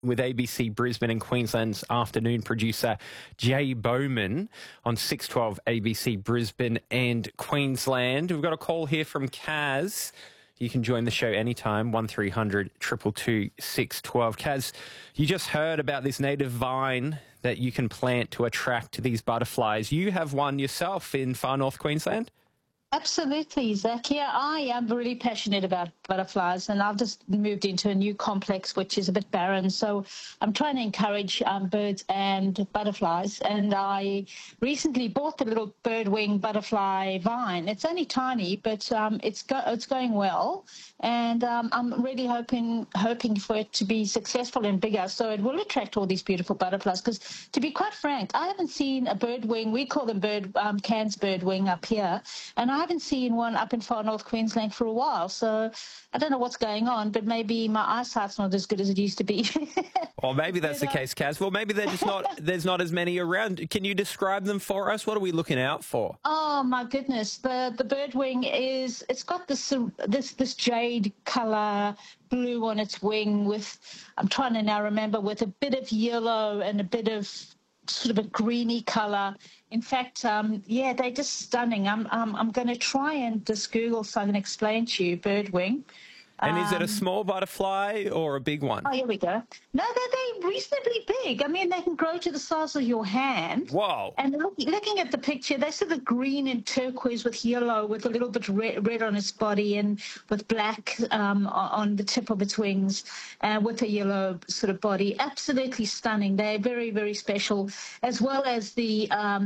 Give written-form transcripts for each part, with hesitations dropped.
with ABC Brisbane and Queensland's afternoon producer Jay Bowman on 612 ABC Brisbane and Queensland. We've got a call here from Kaz. You can join the show anytime, 1300 222 612. Kaz, you just heard about this native vine that you can plant to attract these butterflies. You have one yourself in far north Queensland? Absolutely, Zach. Yeah, I am really passionate about butterflies, and I've just moved into a new complex which is a bit barren. So I'm trying to encourage birds and butterflies. And I recently bought the little birdwing butterfly vine. It's only tiny, but it's going well. And I'm really hoping for it to be successful and bigger, so it will attract all these beautiful butterflies. Because to be quite frank, I haven't seen a birdwing. We call them Cairns birdwing up here, and I haven't seen one up in far north Queensland for a while. So I don't know what's going on, but maybe my eyesight's not as good as it used to be. Well, maybe that's the case, Kaz. Well, maybe they're just not. There's not as many around. Can you describe them for us? What are we looking out for? Oh my goodness, the birdwing it's got this jade colour, blue on its wing with, I'm trying to now remember, with a bit of yellow and a bit of sort of a greeny colour. In fact, they're just stunning. I'm going to try and just Google so I can explain to you birdwing. And is it a small butterfly or a big one? Oh, here we go. No, they're reasonably big. I mean, they can grow to the size of your hand. Whoa. And looking at the picture, they're sort of green and turquoise with yellow, with a little bit red on its body, and with black on the tip of its wings, with a yellow sort of body. Absolutely stunning. They're very, very special, as well as the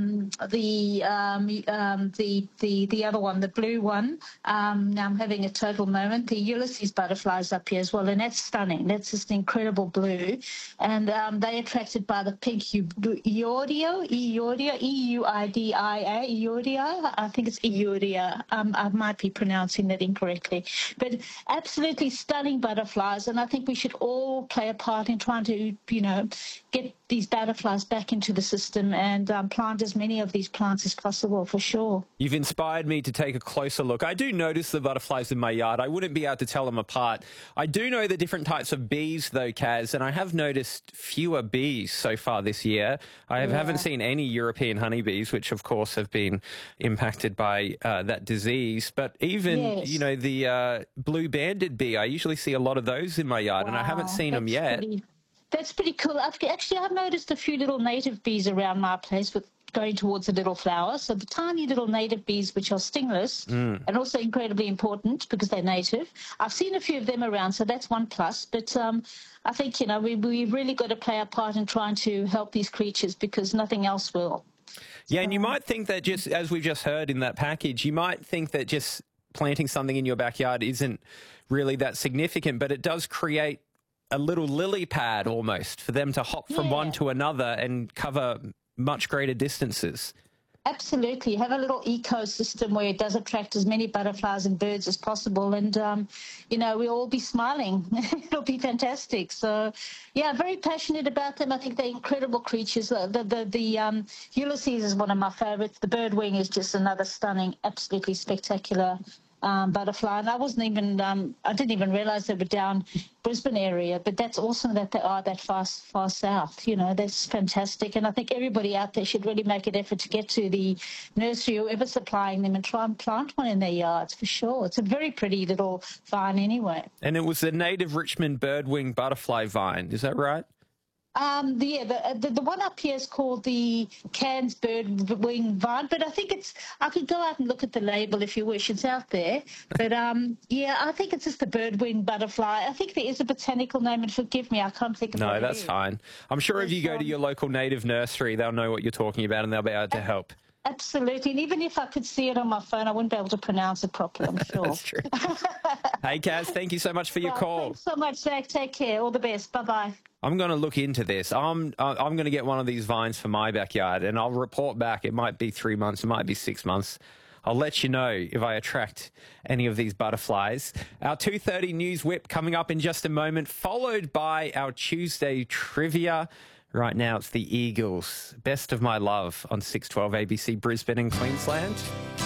other one, the blue one. Now I'm having a total moment. The Ulysses butterflies up here as well, and that's stunning. That's just incredible blue, and they're attracted by the pink Euodia, E-U-I-D-I-A, Euodia. I think it's Euodia. I might be pronouncing that incorrectly, but absolutely stunning butterflies, and I think we should all play a part in trying to, get these butterflies back into the system and plant as many of these plants as possible, for sure. You've inspired me to take a closer look. I do notice the butterflies in my yard. I wouldn't be able to tell them apart. I do know the different types of bees, though, Kaz, and I have noticed fewer bees so far this year. I haven't seen any European honeybees, which, of course, have been impacted by that disease. But even, the blue-banded bee, I usually see a lot of those in my yard, and I haven't seen them yet. That's pretty cool. I've noticed a few little native bees around my place with going towards the little flowers. So the tiny little native bees, which are stingless and also incredibly important because they're native. I've seen a few of them around, so that's one plus. But I think, we've really got to play our part in trying to help these creatures because nothing else will. Yeah, and you might think that just, as we've just heard in that package, you might think that just planting something in your backyard isn't really that significant, but it does create a little lily pad almost for them to hop from one to another and cover much greater distances. Absolutely. Have a little ecosystem where it does attract as many butterflies and birds as possible. And, we'll all be smiling. It'll be fantastic. So, very passionate about them. I think they're incredible creatures. The Ulysses is one of my favorites. The birdwing is just another stunning, absolutely spectacular butterfly. And I didn't even realize they were down Brisbane area, but that's awesome that they are that far south. That's fantastic. And I think everybody out there should really make an effort to get to the nursery, whoever's supplying them, and try and plant one in their yards for sure. It's a very pretty little vine anyway. And it was the native Richmond birdwing butterfly vine, is that right? The one up here is called the Cairns birdwing vine, but I think I could go out and look at the label if you wish. It's out there. But, I think it's just the birdwing butterfly. I think there is a botanical name, and forgive me, I can't think of it. No, that's fine. I'm sure if you go to your local native nursery, they'll know what you're talking about and they'll be able to help. Absolutely. And even if I could see it on my phone, I wouldn't be able to pronounce it properly, I'm sure. That's true. Hey, Kaz, thank you so much for your call. Thanks so much, Zach. Take care. All the best. Bye-bye. I'm going to look into this. I'm going to get one of these vines for my backyard, and I'll report back. It might be 3 months. It might be 6 months. I'll let you know if I attract any of these butterflies. Our 2:30 News Whip coming up in just a moment, followed by our Tuesday trivia. Right now, it's the Eagles. Best of My Love on 612 ABC Brisbane and Queensland.